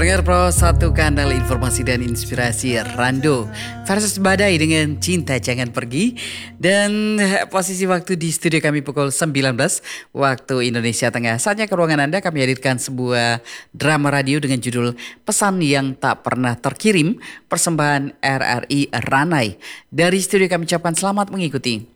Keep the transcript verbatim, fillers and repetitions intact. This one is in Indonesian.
Dengar Pro, satu kanal informasi dan inspirasi Rando versus Badai dengan Cinta Jangan Pergi. Dan eh, posisi waktu di studio kami pukul sembilan belas waktu Indonesia Tengah. Saatnya ke ruangan Anda kami hadirkan sebuah drama radio dengan judul Pesan Yang Tak Pernah Terkirim, persembahan R R I Ranai. Dari studio kami ucapkan selamat mengikuti.